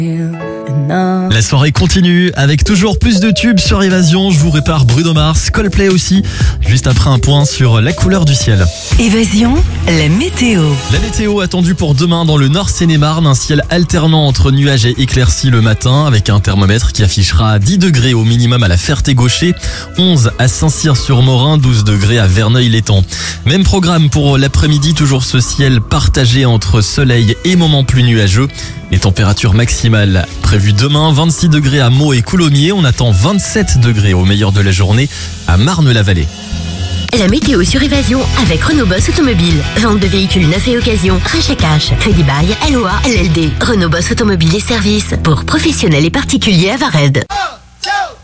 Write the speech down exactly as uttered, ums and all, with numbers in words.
La soirée continue avec toujours plus de tubes sur Évasion. Je vous répare Bruno Mars, Coldplay aussi. Juste après un point sur la couleur du ciel. Évasion, la météo. La météo attendue pour demain dans le Nord Seine-et-Marne. Un ciel alternant entre nuages et éclaircies le matin avec un thermomètre qui affichera dix degrés au minimum à la Ferté-Gaucher, onze à Saint-Cyr-sur-Morin, douze degrés à Verneuil-l'Étang. Même programme pour l'après-midi, toujours ce ciel partagé entre soleil et moments plus nuageux. Les températures maximales prévues demain, vingt-six degrés à Meaux et Coulommiers. On attend vingt-sept degrés au meilleur de la journée à Marne-la-Vallée. La météo sur Évasion avec Renault Boss Automobile. Vente de véhicules neufs et occasion, rachat cash, crédit bail, L O A, L L D. Renault Boss Automobile et services pour professionnels et particuliers à Vared.